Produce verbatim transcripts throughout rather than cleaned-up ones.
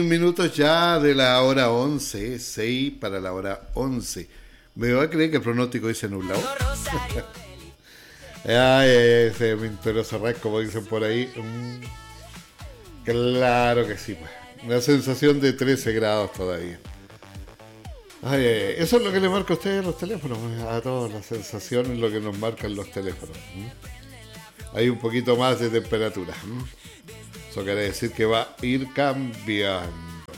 Minutos ya de la hora once, seis para la hora once. ¿Me va a creer que el pronóstico dice nublado? Ay, ese mentiroso rey, como dicen por ahí. Mm, claro que sí, pues. Una sensación de trece grados todavía. Ay, ay, eso es lo que le marca a ustedes los teléfonos, pues, a todos, la sensación es lo que nos marcan los teléfonos. ¿Mm? Hay un poquito más de temperatura. ¿Mm? Eso quiere decir que va a ir cambiando.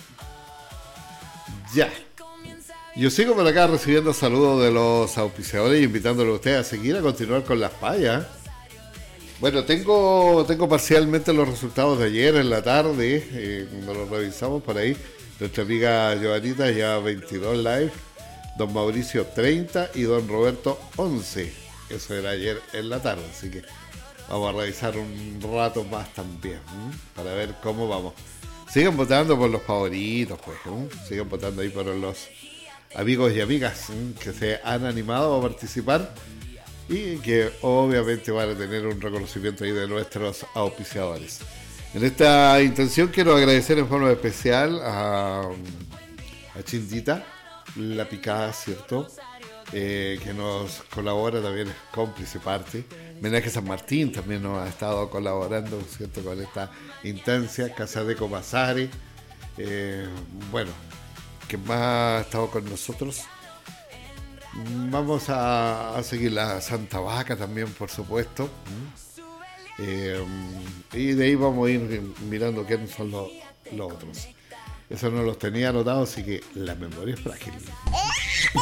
Ya. Yo sigo por acá recibiendo saludos de los auspiciadores y invitándole a ustedes a seguir a continuar con las payas. Bueno, tengo tengo parcialmente los resultados de ayer en la tarde, eh, cuando los revisamos por ahí. Nuestra amiga Joanita ya veintidós live, don Mauricio treinta y don Roberto once. Eso era ayer en la tarde, así que vamos a revisar un rato más también, ¿m? Para ver cómo vamos. Sigan votando por los favoritos, pues, ¿m? Sigan votando ahí por los amigos y amigas, ¿m? Que se han animado a participar y que obviamente van a tener un reconocimiento ahí de nuestros auspiciadores. En esta intención quiero agradecer en forma especial a, a Chindita, la picada, ¿cierto? Eh, que nos colabora, también es cómplice parte. Menaje San Martín también nos ha estado colaborando, ¿cierto? Con esta instancia. Casa de Comasare, eh, bueno, que más ha estado con nosotros. Vamos a, a seguir la Santa Vaca también, por supuesto. Eh, y de ahí vamos a ir mirando quiénes son los, los otros. Eso no los tenía anotados, así que la memoria es frágil.